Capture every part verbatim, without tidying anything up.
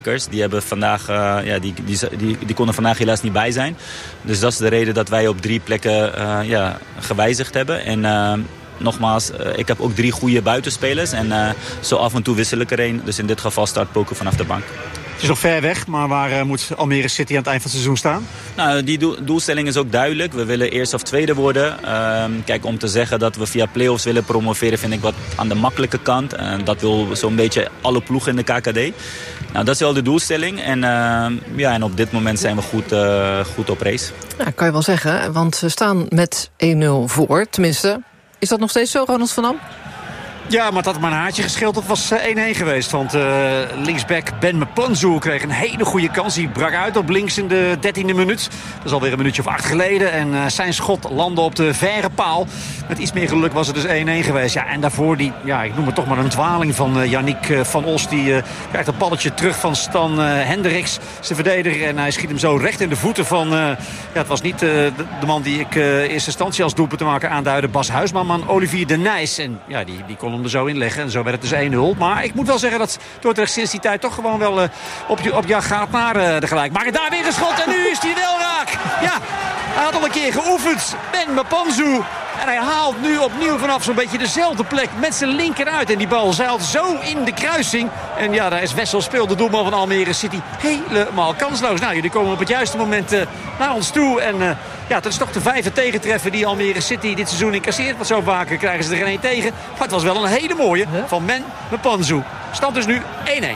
Die, hebben vandaag, uh, ja, die, die, die, die konden vandaag helaas niet bij zijn. Dus dat is de reden dat wij op drie plekken uh, ja, gewijzigd hebben. En uh, nogmaals, uh, ik heb ook drie goede buitenspelers. En uh, zo af en toe wissel ik er een. Dus in dit geval start Poku vanaf de bank. Het is nog ver weg, maar waar uh, moet Almere City aan het eind van het seizoen staan? Nou, die doel, doelstelling is ook duidelijk. We willen eerst of tweede worden. Uh, kijk, om te zeggen dat we via play-offs willen promoveren vind ik wat aan de makkelijke kant. Uh, dat wil zo'n beetje alle ploegen in de K K D. Nou, dat is wel de doelstelling. En, uh, ja, en op dit moment zijn we goed, uh, goed op race. Ja, kan je wel zeggen, want ze staan met één nul voor. Tenminste, is dat nog steeds zo, Ronald van Am? Ja, maar het had maar een haartje gescheeld. Het was één-één geweest. Want uh, linksback Ben Mpanzu kreeg een hele goede kans. Die brak uit op links in de dertiende minuut. Dat is alweer een minuutje of acht geleden. En uh, zijn schot landde op de verre paal. Met iets meer geluk was het dus één-één geweest. Ja, en daarvoor die, ja, ik noem het toch maar een dwaling van uh, Yannick uh, van Os. Die uh, krijgt een balletje terug van Stan uh, Hendricks, zijn verdediger. En hij schiet hem zo recht in de voeten van... Uh, ja, het was niet uh, de, de man die ik uh, in eerste instantie als doelpunt te maken aanduidde. Bas Huisman, maar Olivier de Nijs. En ja, die, die kon hem er zo in leggen. En zo werd het dus één nul. Maar ik moet wel zeggen dat Dordrecht sinds die tijd toch gewoon wel uh, op, op jacht gaat naar uh, de gelijk. Maar daar weer een schot en nu is hij wel raak. Ja, hij had al een keer geoefend. Ben Mpanzu. En hij haalt nu opnieuw vanaf zo'n beetje dezelfde plek met zijn linker uit. En die bal zeilt zo in de kruising. En ja, daar is Wessel Speel, de doelman van Almere City, helemaal kansloos. Nou, jullie komen op het juiste moment uh, naar ons toe. En uh, ja, dat is toch de vijfde tegentreffer die Almere City dit seizoen incasseert. Want zo vaker krijgen ze er geen één tegen. Maar het was wel een hele mooie van Ben Mpanzu. Stand dus nu één-één.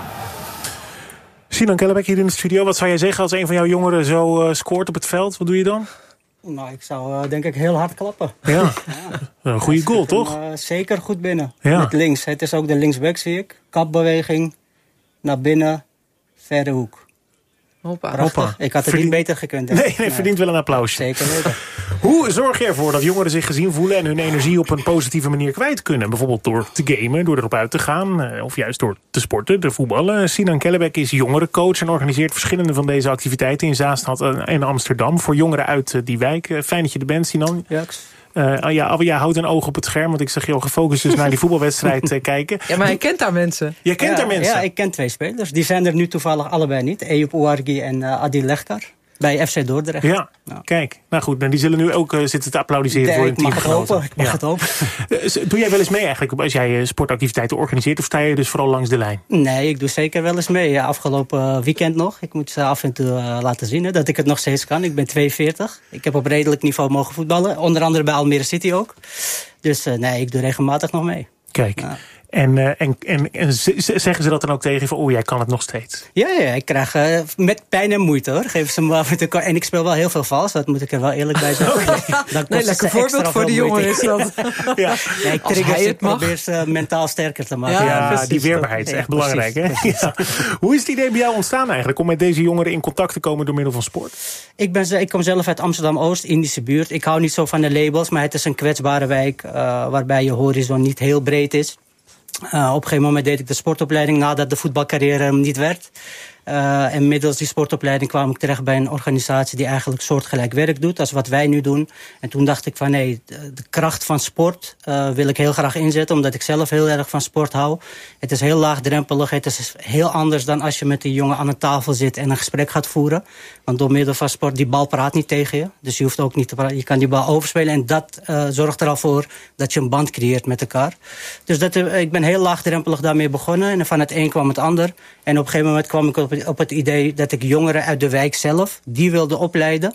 Sinan Kellebeck hier in de studio. Wat zou jij zeggen als een van jouw jongeren zo uh, scoort op het veld? Wat doe je dan? Nou, ik zou uh, denk ik heel hard klappen. Ja, ja. Een goede goal, toch? Hem, uh, zeker goed binnen. Ja. Met links. Het is ook de linksback, zie ik. Kapbeweging, naar binnen, verre hoek. Hoppa. Hoppa. Ik had het Verdien... niet beter gekund. Nee, nee, nee, verdient wel een applausje. Zeker weten. Hoe zorg je ervoor dat jongeren zich gezien voelen en hun energie op een positieve manier kwijt kunnen? Bijvoorbeeld door te gamen, door erop uit te gaan of juist door te sporten, te voetballen. Sinan Kellebeck is jongerencoach en organiseert verschillende van deze activiteiten in Zaanstad en Amsterdam voor jongeren uit die wijk. Fijn dat je er bent, Sinan. Ja, Uh, ja, jij houdt een oog op het scherm, want ik zag je al gefocust dus naar die voetbalwedstrijd uh, kijken. Ja, maar je kent daar mensen. Je kent ja, daar mensen? Ja, ik ken twee spelers. Die zijn er nu toevallig allebei niet. Ejup Ouarghi en uh, Adil Legkar. Bij F C Dordrecht. Ja, nou. Kijk. Nou goed, die zullen nu ook uh, zitten te applaudisseren nee, voor hun ik mag het hopen. Ik mag ja. het hopen. Doe jij wel eens mee eigenlijk als jij uh, sportactiviteiten organiseert? Of sta je dus vooral langs de lijn? Nee, ik doe zeker wel eens mee. Ja, afgelopen weekend nog. Ik moet ze af en toe uh, laten zien hè, dat ik het nog steeds kan. Ik ben tweeënveertig. Ik heb op redelijk niveau mogen voetballen. Onder andere bij Almere City ook. Dus uh, nee, ik doe regelmatig nog mee. Kijk. Ja. En, uh, en, en, en zeggen ze dat dan ook tegen van, oh, jij kan het nog steeds? Ja, ja, ik krijg uh, met pijn en moeite hoor. Geef ze me af en toe. En ik speel wel heel veel vals, dat moet ik er wel eerlijk bij zeggen. Dat nee, lekker voorbeeld voor de jongeren is dat. ja. Ja, ik trigger ze, probeer ze mentaal sterker te maken. Ja, ja die weerbaarheid is echt ja, belangrijk. Precies, hè? Precies. Ja. Hoe is het idee bij jou ontstaan eigenlijk om met deze jongeren in contact te komen door middel van sport? Ik, ben, ik kom zelf uit Amsterdam-Oost, Indische buurt. Ik hou niet zo van de labels, maar het is een kwetsbare wijk uh, waarbij je horizon niet heel breed is. Uh, op een gegeven moment deed ik de sportopleiding nadat de voetbalcarrière niet werd. Uh, en middels die sportopleiding kwam ik terecht bij een organisatie die eigenlijk soortgelijk werk doet als wat wij nu doen. En toen dacht ik van nee, de, de kracht van sport uh, wil ik heel graag inzetten, omdat ik zelf heel erg van sport hou. Het is heel laagdrempelig, het is heel anders dan als je met die jongen aan een tafel zit en een gesprek gaat voeren. Want door middel van sport, die bal praat niet tegen je. Dus je hoeft ook niet te praten, je kan die bal overspelen en dat uh, zorgt er al voor dat je een band creëert met elkaar. Dus dat, uh, ik ben heel laagdrempelig daarmee begonnen en van het een kwam het ander. En op een gegeven moment kwam ik op op het idee dat ik jongeren uit de wijk zelf, die wilde opleiden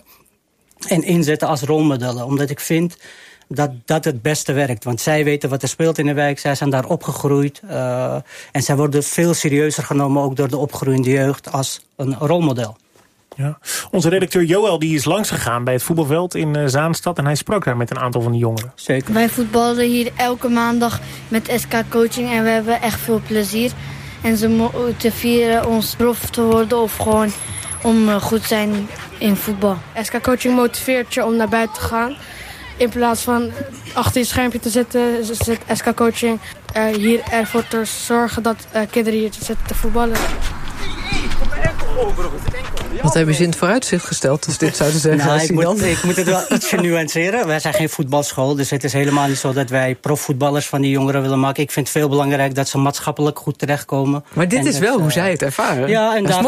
en inzetten als rolmodellen. Omdat ik vind dat dat het beste werkt. Want zij weten wat er speelt in de wijk, zij zijn daar opgegroeid. Uh, en zij worden veel serieuzer genomen, ook door de opgroeiende jeugd, als een rolmodel. Ja. Onze redacteur Joël die is langsgegaan bij het voetbalveld in uh, Zaanstad en hij sprak daar met een aantal van die jongeren. Zeker. Wij voetballen hier elke maandag met S K Coaching en we hebben echt veel plezier. En ze motiveren ons prof te worden of gewoon om goed te zijn in voetbal. S K Coaching motiveert je om naar buiten te gaan. In plaats van achter je schermpje te zitten, zit S K Coaching uh, hier ervoor te zorgen dat uh, kinderen hier zitten te voetballen. Wat hebben ze in het vooruitzicht gesteld, als dit zouden zeggen? Nou, ik, moet, ik moet het wel ietsje nuanceren. Wij zijn geen voetbalschool, dus het is helemaal niet zo dat wij profvoetballers van die jongeren willen maken. Ik vind het veel belangrijk dat ze maatschappelijk goed terechtkomen. Maar dit en is wel uh, hoe zij het ervaren. Ja, en dat daarvoor